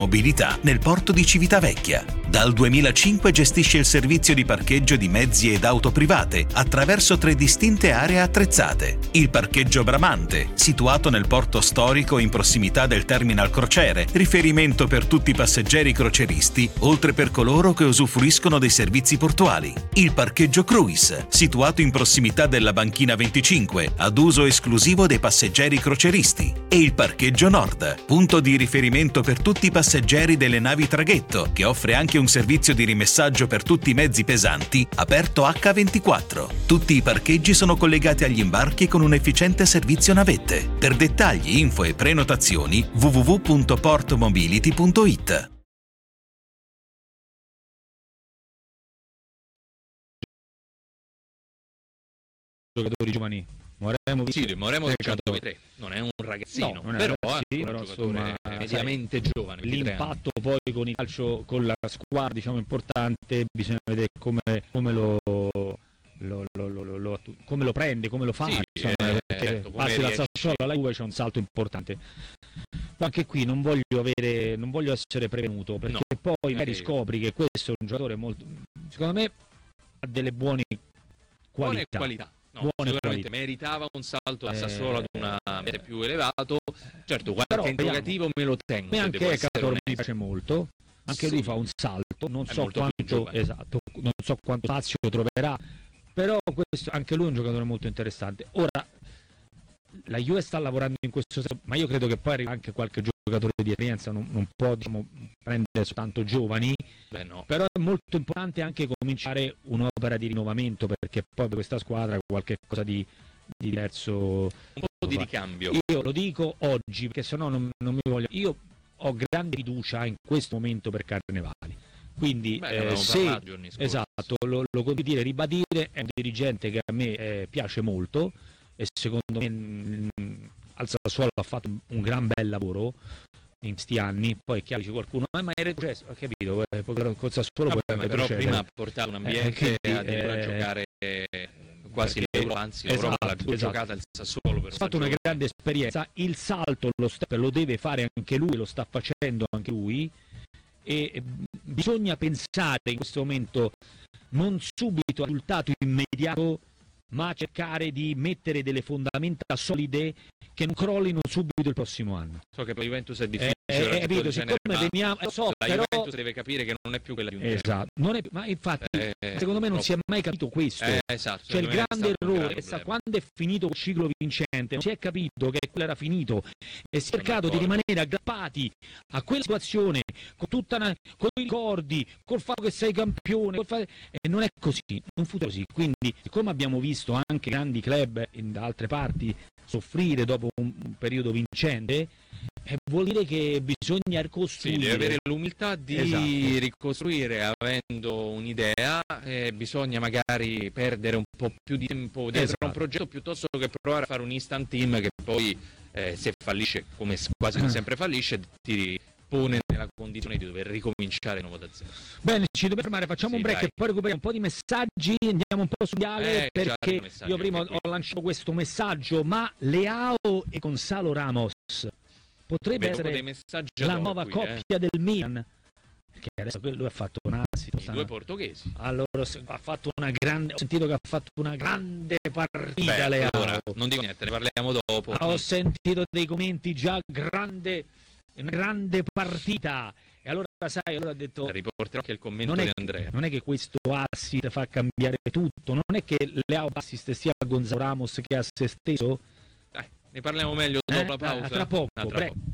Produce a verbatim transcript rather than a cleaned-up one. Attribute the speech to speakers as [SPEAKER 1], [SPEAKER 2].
[SPEAKER 1] Mobilità nel porto di Civitavecchia. Dal duemilacinque gestisce il servizio di parcheggio di mezzi ed auto private attraverso tre distinte aree attrezzate. Il parcheggio Bramante, situato nel porto storico in prossimità del terminal crociere, riferimento per tutti i passeggeri croceristi, oltre per coloro che usufruiscono dei servizi portuali. Il parcheggio Cruise, situato in prossimità della banchina venticinque, ad uso esclusivo dei passeggeri croceristi. E il parcheggio Nord, punto di riferimento per tutti i passeggeri delle navi traghetto, che offre anche un servizio di rimessaggio per tutti i mezzi pesanti, aperto acca ventiquattro. Tutti i parcheggi sono collegati agli imbarchi con un efficiente servizio navette. Per dettagli, info e prenotazioni w w w punto portmobility punto i t.
[SPEAKER 2] Giocatori giovani. Moremo
[SPEAKER 3] sì, Moremo del centoventitré, non è un ragazzino,
[SPEAKER 2] no, non è
[SPEAKER 3] però
[SPEAKER 2] ragazzino,
[SPEAKER 3] è un
[SPEAKER 2] però,
[SPEAKER 3] giocatore
[SPEAKER 2] insomma,
[SPEAKER 3] mediamente
[SPEAKER 2] sai,
[SPEAKER 3] giovane.
[SPEAKER 2] L'impatto poi con il calcio, con la squadra, diciamo, importante, bisogna vedere come, come lo, lo, lo, lo, lo, come lo prende, come lo fa.
[SPEAKER 3] Sì,
[SPEAKER 2] insomma,
[SPEAKER 3] eh,
[SPEAKER 2] perché
[SPEAKER 3] certo,
[SPEAKER 2] passi dal Sassuolo alla Juve, c'è un salto importante. Ma anche qui non voglio avere, non voglio essere prevenuto, perché no, poi magari scopri che questo è un giocatore molto, secondo me, ha delle buone qualità.
[SPEAKER 3] Buone qualità. No,
[SPEAKER 2] buone
[SPEAKER 3] sicuramente
[SPEAKER 2] qualità.
[SPEAKER 3] Meritava un salto da
[SPEAKER 2] eh,
[SPEAKER 3] Sassuolo ad una media più elevato. Certo, qualche
[SPEAKER 2] però,
[SPEAKER 3] interrogativo me lo tengo.
[SPEAKER 2] E anche Cator mi piace molto. Anche
[SPEAKER 3] sì.
[SPEAKER 2] lui fa un salto, non
[SPEAKER 3] è
[SPEAKER 2] so quanto esatto, non so quanto spazio troverà, però questo, anche lui è un giocatore molto interessante. Ora la Juve sta lavorando in questo senso, ma io credo che poi arriva anche qualche giocatore di esperienza, non, non può, diciamo, prendere soltanto giovani.
[SPEAKER 3] Beh, no.
[SPEAKER 2] Però è molto importante anche cominciare un'opera di rinnovamento, perché poi per questa squadra qualche cosa di, di diverso,
[SPEAKER 3] un po' di ricambio.
[SPEAKER 2] Io lo dico oggi perché sennò non, non mi voglio. Io ho grande fiducia in questo momento per Carnevali. Quindi
[SPEAKER 3] Beh,
[SPEAKER 2] eh, se esatto, lo, lo condivido, dire, ribadire, è un dirigente che a me eh, piace molto e secondo me mh, al Sassuolo ha fatto un, un gran bel lavoro in questi anni. Poi è chiaro, dice qualcuno, eh, ma è retrocesso, ho capito, eh, col Sassuolo
[SPEAKER 3] no,
[SPEAKER 2] puoi
[SPEAKER 3] però prima ha portato un ambiente eh, a, eh, a giocare quasi l'Euro, anzi l'Europa esatto, l'ha esatto. giocata il Sassuolo per
[SPEAKER 2] ha fatto una giovane. grande esperienza, il salto, lo step lo deve fare anche lui, lo sta facendo anche lui, e bisogna pensare in questo momento non subito al risultato immediato, ma cercare di mettere delle fondamenta solide che non crollino subito il prossimo anno.
[SPEAKER 3] So che per la Juventus è difficile,
[SPEAKER 2] eh, eh, capito, siccome genere, veniamo, eh, so,
[SPEAKER 3] la
[SPEAKER 2] però...
[SPEAKER 3] Juventus deve capire che non è più quella di un tempo.
[SPEAKER 2] Esatto, non è, ma infatti eh, secondo me non no. si è mai capito questo.
[SPEAKER 3] Eh, esatto,
[SPEAKER 2] cioè il grande errore è stato quando è finito il ciclo vincente, non si è capito che quello era finito e si è cercato di rimanere aggrappati a quella situazione con tutta una, con i ricordi, col fatto che sei campione, col fatto, e non è così, non fu così. Quindi, come abbiamo visto anche grandi club in, da altre parti soffrire dopo un, un periodo vincente, eh, vuol dire che bisogna ricostruire.
[SPEAKER 3] Sì, deve avere l'umiltà di esatto. ricostruire avendo un'idea, eh, bisogna magari perdere un po' più di tempo dentro esatto. un progetto piuttosto che provare a fare un instant team che poi eh, se fallisce, come quasi sempre fallisce, ti pone nella condizione di dover ricominciare di nuovo da zero.
[SPEAKER 2] Bene, ci dobbiamo fermare, facciamo sì, un break dai. E poi recuperiamo un po' di messaggi, andiamo un po' su Viale, eh, perché io prima ho lanciato questo messaggio, ma Leao e Gonzalo Ramos potrebbe
[SPEAKER 3] Beh,
[SPEAKER 2] essere la nuova qui, coppia eh. del Milan, perché adesso lui ha fatto un assist,
[SPEAKER 3] i due portoghesi.
[SPEAKER 2] Allora ha fatto una grande, ho sentito che ha fatto una grande partita.
[SPEAKER 3] Beh,
[SPEAKER 2] Leao.
[SPEAKER 3] Allora, non dico niente, ne parliamo dopo.
[SPEAKER 2] Ho sentito dei commenti già grande, una grande partita. E allora sai, allora ha detto
[SPEAKER 3] riporterò anche il commento
[SPEAKER 2] non
[SPEAKER 3] di
[SPEAKER 2] è,
[SPEAKER 3] Andrea.
[SPEAKER 2] Non è che questo assist fa cambiare tutto, non è che Leao assist sia a Gonzalo Ramos che a se stesso.
[SPEAKER 3] Dai, ne parliamo meglio dopo
[SPEAKER 2] eh?
[SPEAKER 3] la pausa.
[SPEAKER 2] Tra poco,
[SPEAKER 3] ah, tra
[SPEAKER 2] prego.
[SPEAKER 3] poco.